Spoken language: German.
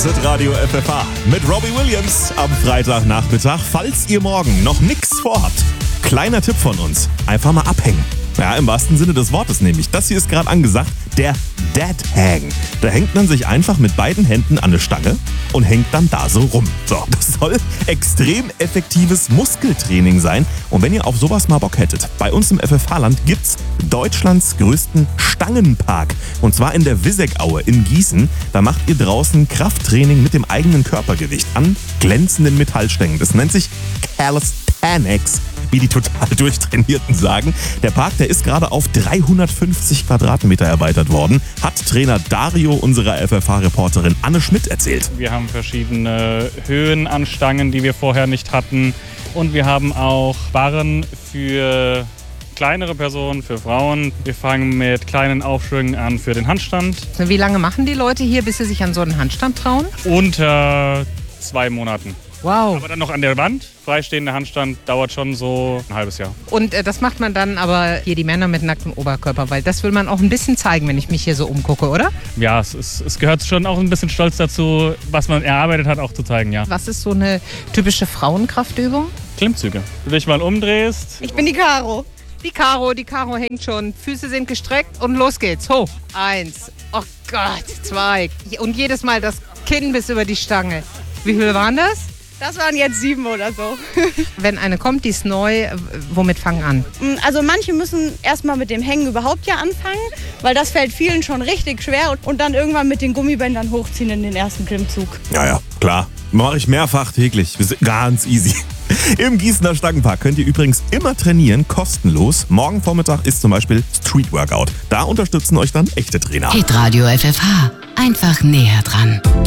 ist Radio FFH mit Robbie Williams am Freitagnachmittag. Falls ihr morgen noch nichts vorhabt, kleiner Tipp von uns, einfach mal abhängen. Ja, im wahrsten Sinne des Wortes nämlich. Das hier ist gerade angesagt, der Dead Hang. Da hängt man sich einfach mit beiden Händen an eine Stange und hängt dann da so rum. So, das soll extrem effektives Muskeltraining sein. Und wenn ihr auf sowas mal Bock hättet, bei uns im FFH-Land gibt's Deutschlands größten Stangenpark. Und zwar in der Wissegaue in Gießen. Da macht ihr draußen Krafttraining mit dem eigenen Körpergewicht an glänzenden Metallstängen. Das nennt sich Calisthenics, wie die total Durchtrainierten sagen. Der Park, der ist gerade auf 350 Quadratmeter erweitert worden, hat Trainer Dario unserer FFH-Reporterin Anne Schmidt erzählt. Wir haben verschiedene Höhen an Stangen, die wir vorher nicht hatten. Und wir haben auch Barren für kleinere Personen, für Frauen. Wir fangen mit kleinen Aufschwüngen an für den Handstand. Wie lange machen die Leute hier, bis sie sich an so einen Handstand trauen? Unter 2 Monaten. Wow. Aber dann noch an der Wand. Freistehender Handstand dauert schon so ein halbes Jahr. Und das macht man dann aber hier die Männer mit nacktem Oberkörper, weil das will man auch ein bisschen zeigen, wenn ich mich hier so umgucke, oder? Ja, es gehört schon auch ein bisschen Stolz dazu, was man erarbeitet hat, auch zu zeigen, ja. Was ist so eine typische Frauenkraftübung? Klimmzüge. Wenn du dich mal umdrehst. Ich bin die Caro. Die Caro hängt schon. Füße sind gestreckt und los geht's. Hoch. 1. Oh Gott. 2. Und jedes Mal das Kinn bis über die Stange. Wie viel waren das? Das waren jetzt 7 oder so. Wenn eine kommt, die ist neu, womit fangen an? Also manche müssen erstmal mit dem Hängen überhaupt ja anfangen, weil das fällt vielen schon richtig schwer und dann irgendwann mit den Gummibändern hochziehen in den ersten Klimmzug. Ja, klar. Mache ich mehrfach täglich. Wir sind ganz easy. Im Gießener Stangenpark könnt ihr übrigens immer trainieren, kostenlos. Morgen Vormittag ist zum Beispiel Street Workout. Da unterstützen euch dann echte Trainer. Hitradio FFH. Einfach näher dran.